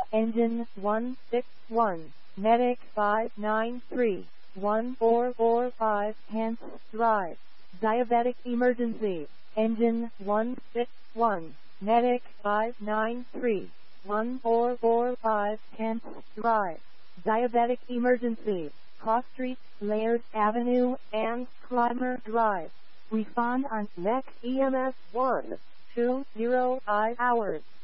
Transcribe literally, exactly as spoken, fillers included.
Engine one six one, Medic five nine three, one four four five, Hance Drive. Diabetic emergency. Engine one six one, Medic five nine three, one four four five, Hance Drive. Diabetic emergency. Cross Street, Laird Avenue, and Clymer Drive. Respond on next E M S one two zero five hours.